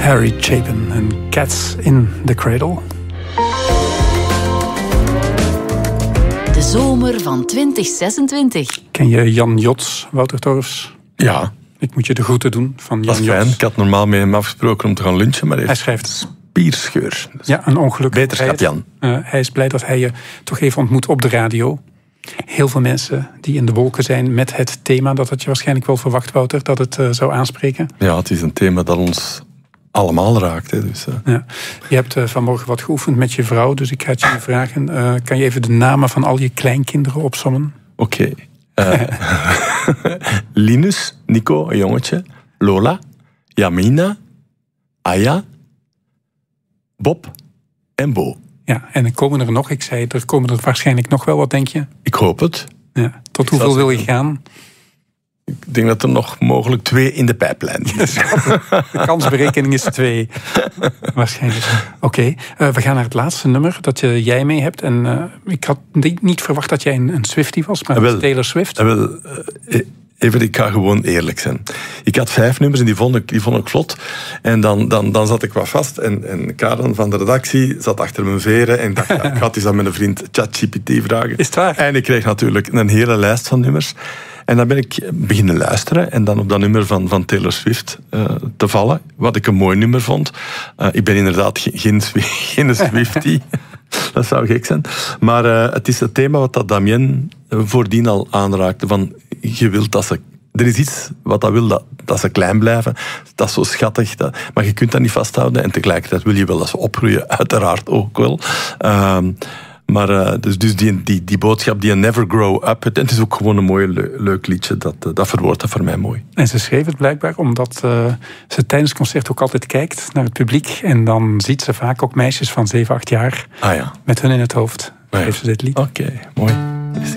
Harry Chapin en Cats in the Cradle. De zomer van 2026. Ken je Jan Jots, Wouter Torfs? Ja. Ik moet je de groeten doen van Jan Jots. Dat is fijn. Ik had normaal met hem afgesproken om te gaan lunchen, maar hij schrijft spierscheur. Dus ja, een ongeluk. beterschap, Jan. Hij is blij dat hij je toch even ontmoet op de radio. Heel veel mensen die in de wolken zijn met het thema. Dat had je waarschijnlijk wel verwacht, Wouter, dat het zou aanspreken. Ja, het is een thema dat ons allemaal raakt. Hè, dus, ja. Je hebt vanmorgen wat geoefend met je vrouw, dus ik ga het je vragen. Kan je even de namen van al je kleinkinderen opsommen? Oké. Linus, Nico, een jongetje. Lola, Yamina, Aya, Bob en Bo. Ja, en dan komen er nog, ik zei, er komen er waarschijnlijk nog wel, wat denk je? Ik hoop het. Ja. Tot hoeveel wil je gaan? Ik denk dat er nog mogelijk 2 in de pijplijn zijn. De kansberekening is 2. Waarschijnlijk. Oké, we gaan naar het laatste nummer dat jij mee hebt. En ik had niet verwacht dat jij een Swiftie was, maar wel, Taylor Swift. Even, ik ga gewoon eerlijk zijn. Ik had 5 nummers en die vond ik vlot. En dan zat ik wat vast. En Karen van de redactie zat achter mijn veren. En dacht, ik had eens aan mijn vriend ChatGPT vragen. Is het waar? En ik kreeg natuurlijk een hele lijst van nummers. En dan ben ik beginnen luisteren. En dan op dat nummer van Taylor Swift te vallen. Wat ik een mooi nummer vond. Ik ben inderdaad geen Swiftie. Dat zou gek zijn. Maar het is het thema wat dat Damien voordien al aanraakte. Van, je wilt dat ze... Er is iets wat dat wil, dat ze klein blijven. Dat is zo schattig. Maar je kunt dat niet vasthouden. En tegelijkertijd wil je wel dat ze opgroeien. Uiteraard ook wel. Maar dus die boodschap, die never grow up. Het is ook gewoon een mooi, leuk liedje. Dat verwoordt dat voor mij mooi. En ze schreef het blijkbaar omdat ze tijdens het concert ook altijd kijkt naar het publiek. En dan ziet ze vaak ook meisjes van 7, 8 jaar met hun in het hoofd. Schreef ze dit lied. Oké, mooi.